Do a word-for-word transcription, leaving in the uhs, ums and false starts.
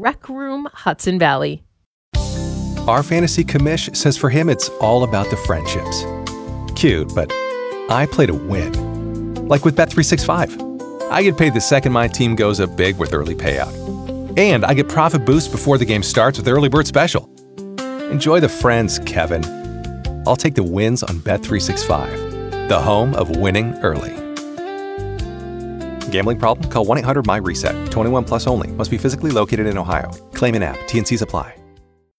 Rec Room Hudson Valley. Our fantasy commish says for him it's all about the friendships. Cute, but I play to win. Like with Bet three sixty-five. I get paid the second my team goes up big with early payout. And I get profit boosts before the game starts with Early Bird Special. Enjoy the friends, Kevin. I'll take the wins on Bet three sixty-five, the home of winning early. Gambling problem? Call one eight hundred M Y RESET. twenty-one plus only. Must be physically located in Ohio. Claim in app. T N Cs apply.